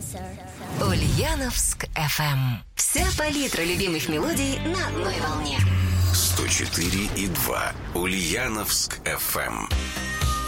Ульяновск FM. Вся палитра любимых мелодий на одной волне. 104,2 Ульяновск FM.